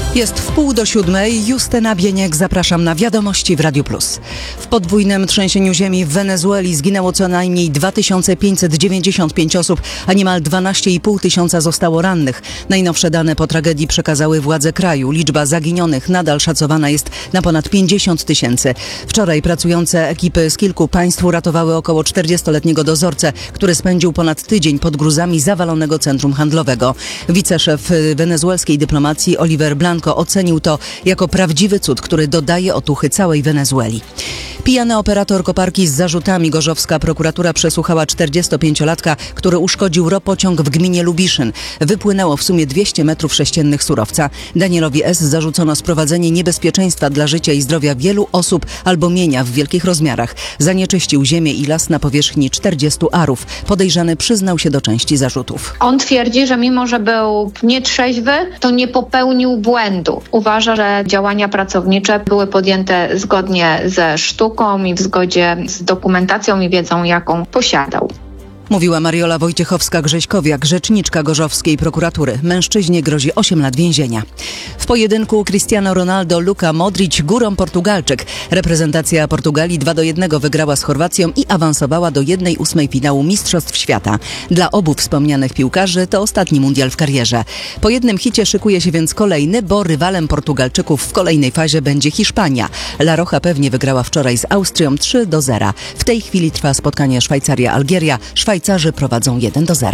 Jest 6:30. Justyna Bieniek, zapraszam na Wiadomości w Radiu Plus. W podwójnym trzęsieniu ziemi w Wenezueli zginęło co najmniej 2595 osób, a niemal 12,5 tysiąca zostało rannych. Najnowsze dane po tragedii przekazały władze kraju. Liczba zaginionych nadal szacowana jest na ponad 50 tysięcy. Wczoraj pracujące ekipy z kilku państw uratowały około 40-letniego dozorcę, który spędził ponad tydzień pod gruzami zawalonego centrum handlowego. Wiceszef wenezuelskiej dyplomacji Oliver Blanco ocenił to jako prawdziwy cud, który dodaje otuchy całej Wenezueli. Pijany operator koparki z zarzutami. Gorzowska prokuratura przesłuchała 45-latka, który uszkodził ropociąg w gminie Lubiszyn. Wypłynęło w sumie 200 metrów sześciennych surowca. Danielowi S. zarzucono sprowadzenie niebezpieczeństwa dla życia i zdrowia wielu osób albo mienia w wielkich rozmiarach. Zanieczyścił ziemię i las na powierzchni 40 arów. Podejrzany przyznał się do części zarzutów. On twierdzi, że mimo, że był nietrzeźwy, to nie popełnił błędu. Uważa, że działania pracownicze były podjęte zgodnie ze sztuką i w zgodzie z dokumentacją i wiedzą, jaką posiadał. Mówiła Mariola Wojciechowska-Grześkowiak, rzeczniczka gorzowskiej prokuratury. Mężczyźnie grozi 8 lat więzienia. W pojedynku Cristiano Ronaldo, Luka Modric, górą Portugalczyk. Reprezentacja Portugalii 2-1 wygrała z Chorwacją i awansowała do 1/8 finału Mistrzostw Świata. Dla obu wspomnianych piłkarzy to ostatni mundial w karierze. Po jednym hicie szykuje się więc kolejny, bo rywalem Portugalczyków w kolejnej fazie będzie Hiszpania. La Roja pewnie wygrała wczoraj z Austrią 3-0. W tej chwili trwa spotkanie Szwajcaria-Algieria. Szwajcarzy prowadzą 1-0.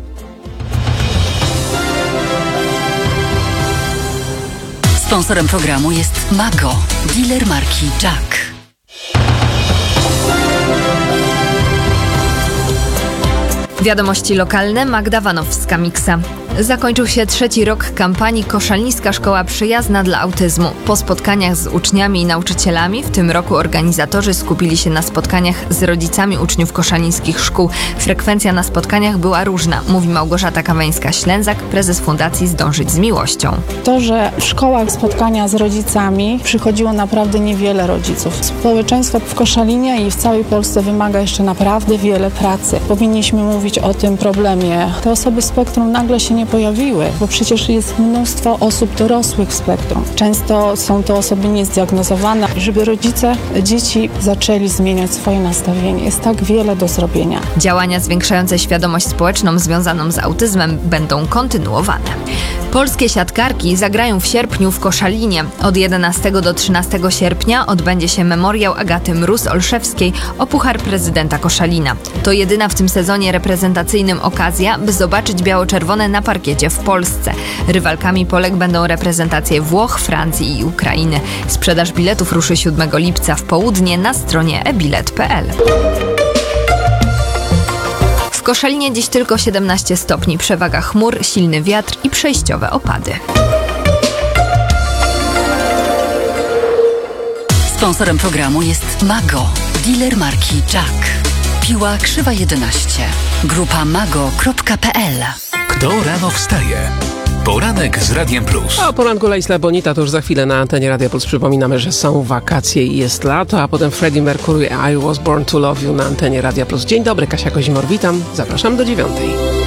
Sponsorem programu jest Mago, dealer marki Jack. Wiadomości lokalne, Magda Wanowska-Miksa. Zakończył się 3. rok kampanii Koszalińska Szkoła Przyjazna dla Autyzmu. Po spotkaniach z uczniami i nauczycielami w tym roku organizatorzy skupili się na spotkaniach z rodzicami uczniów koszalińskich szkół. Frekwencja na spotkaniach była różna, mówi Małgorzata Kaweńska-Ślęzak, prezes Fundacji Zdążyć z Miłością. To, że w szkołach spotkania z rodzicami przychodziło naprawdę niewiele rodziców. Społeczeństwo w Koszalinie i w całej Polsce wymaga jeszcze naprawdę wiele pracy. Powinniśmy mówić o tym problemie. Te osoby w spektrum nagle się nie pojawiły, bo przecież jest mnóstwo osób dorosłych w spektrum. Często są to osoby niezdiagnozowane. Żeby rodzice dzieci zaczęli zmieniać swoje nastawienie. Jest tak wiele do zrobienia. Działania zwiększające świadomość społeczną związaną z autyzmem będą kontynuowane. Polskie siatkarki zagrają w sierpniu w Koszalinie. Od 11 do 13 sierpnia odbędzie się memoriał Agaty Mróz-Olszewskiej o Puchar Prezydenta Koszalina. To jedyna w tym sezonie reprezentacyjnym okazja, by zobaczyć biało-czerwone na parkiecie w Polsce. Rywalkami Polek będą reprezentacje Włoch, Francji i Ukrainy. Sprzedaż biletów ruszy 7 lipca w południe na stronie ebilet.pl. W Koszalinie dziś tylko 17 stopni, przewaga chmur, silny wiatr i przejściowe opady. Sponsorem programu jest Mago, dealer marki Jack. Piła krzywa 11. Grupa mago.pl. Kto rano wstaje? Poranek z Radiem Plus. A o poranku La Isla Bonita to już za chwilę na antenie Radia Plus. Przypominamy, że są wakacje i jest lato, a potem Freddie Mercury I Was Born to Love You na antenie Radia Plus. Dzień dobry, Kasia Kozimor, witam. Zapraszam do 9:00.